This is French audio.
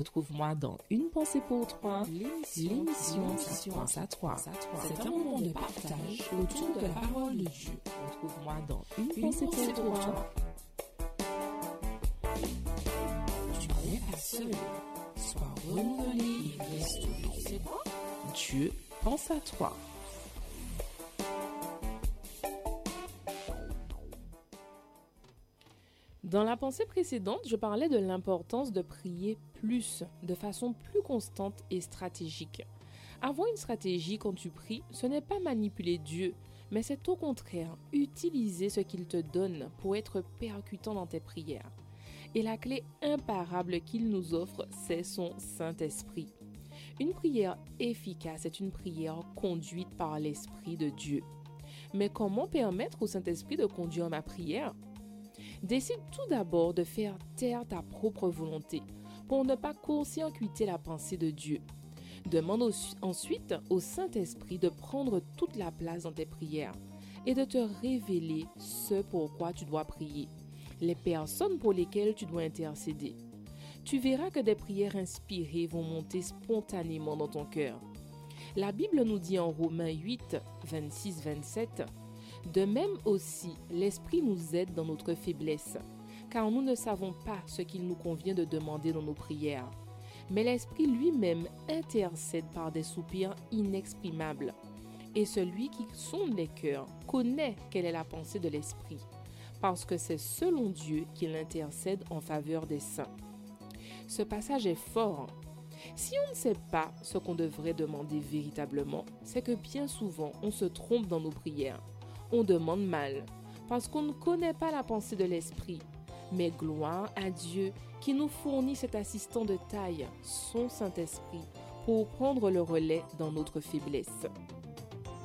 Retrouve-moi dans Une pensée pour toi, l'émission qui pense à toi. C'est un moment de partage autour de la parole de Dieu. Retrouve-moi dans Une pensée pour toi. Tu n'es pas seul. Sois renouvelé et restauré. Tu sais quoi? Dieu pense à toi. Dans la pensée précédente, je parlais de l'importance de prier plus, de façon plus constante et stratégique. Avoir une stratégie quand tu pries, ce n'est pas manipuler Dieu, mais c'est au contraire utiliser ce qu'il te donne pour être percutant dans tes prières. Et la clé imparable qu'il nous offre, c'est son Saint-Esprit. Une prière efficace est une prière conduite par l'Esprit de Dieu. Mais comment permettre au Saint-Esprit de conduire ma prière ? Décide tout d'abord de faire taire ta propre volonté pour ne pas court-circuiter la pensée de Dieu. Demande ensuite au Saint-Esprit de prendre toute la place dans tes prières et de te révéler ce pourquoi tu dois prier, les personnes pour lesquelles tu dois intercéder. Tu verras que des prières inspirées vont monter spontanément dans ton cœur. La Bible nous dit en Romains 8, 26-27 « De même aussi, l'Esprit nous aide dans notre faiblesse, car nous ne savons pas ce qu'il nous convient de demander dans nos prières. Mais l'Esprit lui-même intercède par des soupirs inexprimables. Et celui qui sonde les cœurs connaît quelle est la pensée de l'Esprit, parce que c'est selon Dieu qu'il intercède en faveur des saints. » Ce passage est fort. Si on ne sait pas ce qu'on devrait demander véritablement, c'est que bien souvent on se trompe dans nos prières. On demande mal, parce qu'on ne connaît pas la pensée de l'Esprit. Mais gloire à Dieu qui nous fournit cet assistant de taille, son Saint-Esprit, pour prendre le relais dans notre faiblesse.